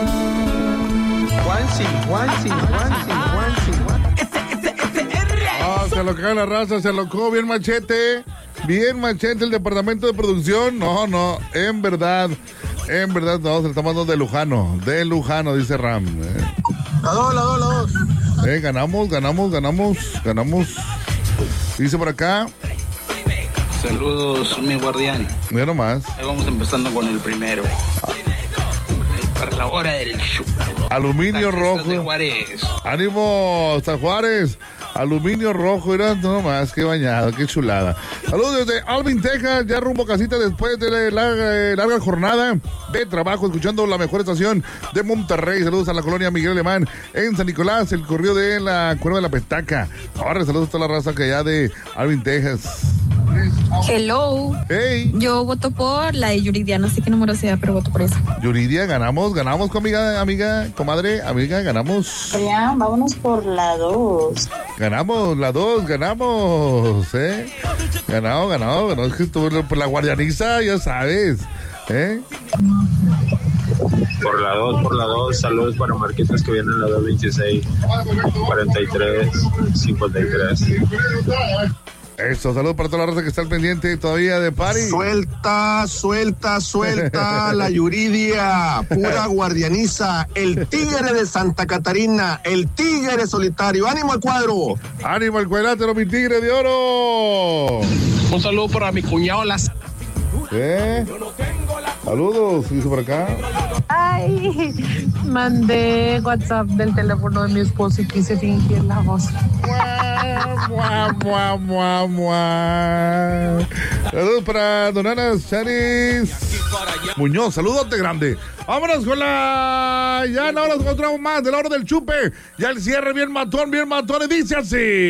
Juansi. Se lo cae la raza, se alocó bien machete el departamento de producción. No, en verdad, no, se lo está mandando de Lujano, dice Ram. La dos. Ganamos. Dice por acá. Saludos, mi guardián. Mira nomás. Ahí vamos empezando con el primero. Para la hora del show. Aluminio rojo. De Juárez. Ánimo, San Juárez. Aluminio rojo, era nomás, qué bañado, qué chulada. Saludos desde Alvin, Texas, ya rumbo a casita después de la larga jornada de trabajo, escuchando la mejor estación de Monterrey. Saludos a la colonia Miguel Alemán en San Nicolás, el corrido de la Cuerva de la Pestaca. Ahora saludos a toda la raza que allá de Alvin, Texas. Hello. Hey. Yo voto por la de Yuridia, no sé qué número sea, pero voto por esa. Yuridia, ganamos con amiga, comadre, ganamos. Ya, vámonos por la 2. Ganamos, la 2, ganamos, Ganado, es que tú por la guardianiza, ya sabes, Por la 2, saludos para Marquitos que vienen la 226 43 53. Eso, saludos para toda la raza que está al pendiente todavía de party. Suelta la Yuridia, pura guardianiza, el tigre de Santa Catarina, el tigre solitario. ¡Ánimo al cuadro! ¡Ánimo al cuadrilátero, mi tigre de oro! Un saludo para mi cuñado Las. Saludos, dice por acá. Ay, mandé WhatsApp del teléfono de mi esposo y quise fingir la voz. Saludos para Don Ana Charis Muñoz, saludote grande. Vámonos con ya no nos encontramos más de la hora del chupe. Ya el cierre bien matón, y dice así.